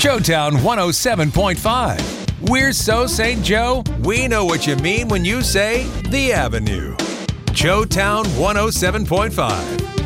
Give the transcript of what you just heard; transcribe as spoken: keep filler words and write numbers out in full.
Joetown one oh seven point five. We're so Saint Joe, we know what you mean when you say The Avenue. Joetown one oh seven point five.